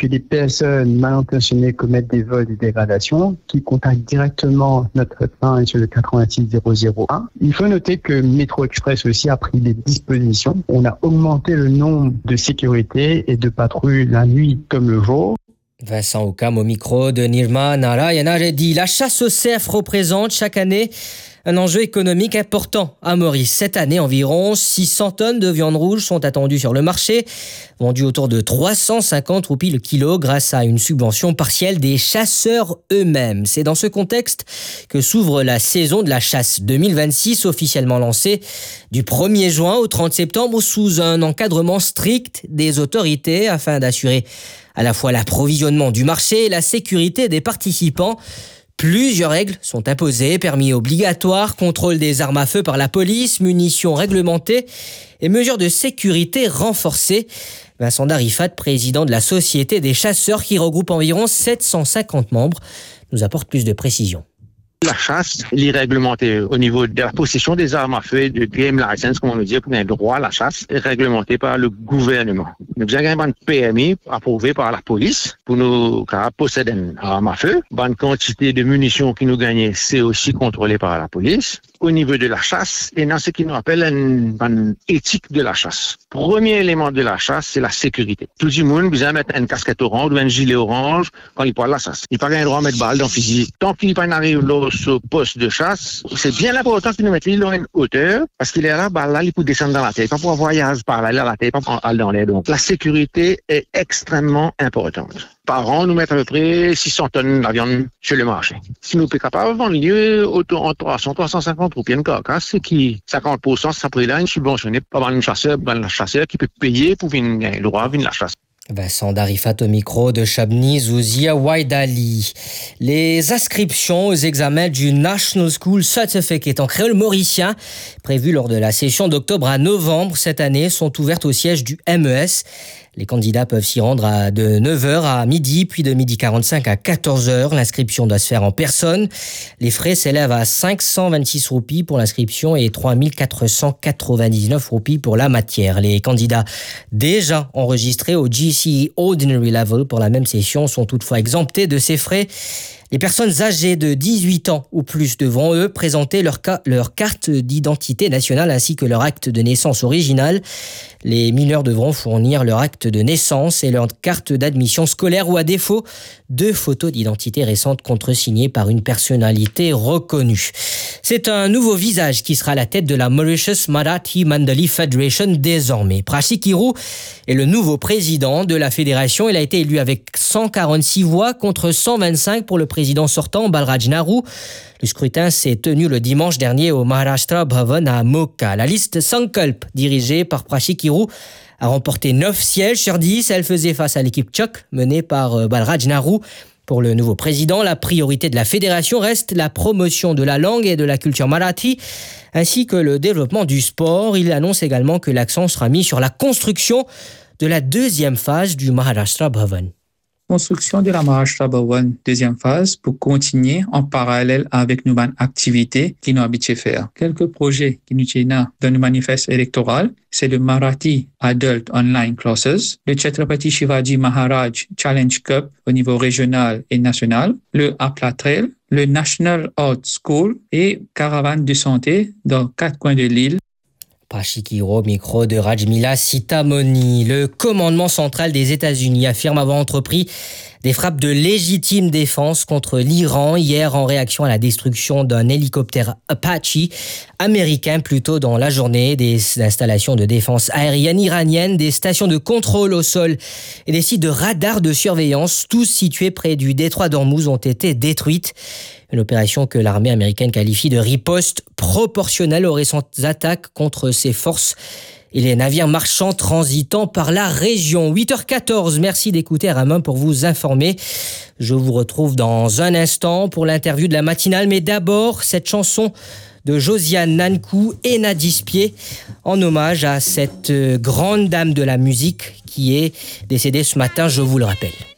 que des personnes mal intentionnées commettent des vols et dégradations, qui contactent directement notre hotline sur le 86001. Il faut noter que Métro Express aussi a pris des dispositions. On a augmenté le nombre de sécurité et de patrouilles la nuit comme le jour. Vincent Oukam au micro de Nirma Narayana Reddy. La chasse au cerf représente chaque année un enjeu économique important à Maurice. Cette année, environ 600 tonnes de viande rouge sont attendues sur le marché, vendues autour de 350 roupies le kilo grâce à une subvention partielle des chasseurs eux-mêmes. C'est dans ce contexte que s'ouvre la saison de la chasse 2026, officiellement lancée du 1er juin au 30 septembre sous un encadrement strict des autorités afin d'assurer à la fois l'approvisionnement du marché et la sécurité des participants. Plusieurs règles sont imposées, permis obligatoires, contrôle des armes à feu par la police, munitions réglementées et mesures de sécurité renforcées. Vincent Darifat, président de la Société des chasseurs qui regroupe environ 750 membres, nous apporte plus de précisions. La chasse, elle est réglementée au niveau de la possession des armes à feu, de game license, comme on le dit, pour un droit à la chasse, est réglementée par le gouvernement. Nous avons un permis approuvé par la police pour nous posséder une arme à feu. Bonne quantité de munitions qui nous gagnent, c'est aussi contrôlé par la police. Au niveau de la chasse, il y a ce qui nous appelle une éthique de la chasse. Premier élément de la chasse, c'est la sécurité. Tout le monde besoin mettre une casquette orange ou un gilet orange quand il parle de la chasse. Il n'a pas le droit de mettre balle dans le fusil. Tant qu'il n'y arrive là ce poste de chasse, c'est bien important qu'il nous mette dans une hauteur parce qu'il est là, là, il peut descendre dans la tête. Pas pour voyager par là, la tête, pas dans l'air. Donc, la sécurité est extrêmement importante. Par an, nous mettons à peu près 600 tonnes de viande sur le marché. Si nous sommes capables de vendre lieu entre 300 350 roupies une carcasse, c'est qui 50% ça prix là, une subventionnée par un chasseur qui peut payer pour venir le droit de la chasse. Vincent Darifat au micro de Shabni Zouzia Waidali. Les inscriptions aux examens du National School Certificate en créole mauricien, prévues lors de la session d'octobre à novembre cette année, sont ouvertes au siège du MES. Les candidats peuvent s'y rendre de 9h à midi, puis de 12h45 à 14h. L'inscription doit se faire en personne. Les frais s'élèvent à 526 roupies pour l'inscription et 3499 roupies pour la matière. Les candidats déjà enregistrés au GCE Ordinary Level pour la même session sont toutefois exemptés de ces frais. Les personnes âgées de 18 ans ou plus devront, eux, présenter leur carte d'identité nationale ainsi que leur acte de naissance original. Les mineurs devront fournir leur acte de naissance et leur carte d'admission scolaire ou à défaut, 2 photos d'identité récentes contresignées par une personnalité reconnue. C'est un nouveau visage qui sera à la tête de la Mauritius Marathi Mandali Federation désormais. Prashik Hiru est le nouveau président de la fédération. Il a été élu avec 146 voix contre 125 pour le président sortant, Balraj Nehru. Le scrutin s'est tenu le dimanche dernier au Maharashtra Bhavan à Mocha. La liste Sankalp, dirigée par Prashik Hiru, a remporté 9 sièges sur 10. Elle faisait face à l'équipe Chok, menée par Balraj Nehru. Pour le nouveau président, la priorité de la fédération reste la promotion de la langue et de la culture marathi, ainsi que le développement du sport. Il annonce également que l'accent sera mis sur la construction de la 2e phase du Maharashtra Bhavan. Construction de la Maharashtra Bhavan, 2e phase, pour continuer en parallèle avec nos activités qui nous habituent à faire. Quelques projets qui nous tiennent dans le manifeste électoral, c'est le Marathi Adult Online Classes, le Chhatrapati Shivaji Maharaj Challenge Cup au niveau régional et national, le Apla Trail, le National Art School et caravane de santé dans 4 coins de l'île. Prashik Hiru, micro de Rajmila Sitamoni. Le commandement central des États-Unis affirme avoir entrepris des frappes de légitime défense contre l'Iran hier en réaction à la destruction d'un hélicoptère Apache américain plus tôt dans la journée. Des installations de défense aérienne iranienne, des stations de contrôle au sol et des sites de radars de surveillance, tous situés près du détroit d'Ormuz, ont été détruites. Une opération que l'armée américaine qualifie de riposte proportionnelle aux récentes attaques contre ses forces et les navires marchands transitant par la région. 8h14, merci d'écouter Ramin pour vous informer. Je vous retrouve dans un instant pour l'interview de la matinale, mais d'abord cette chanson de Josiane Nankou et Nadispié en hommage à cette grande dame de la musique qui est décédée ce matin, je vous le rappelle.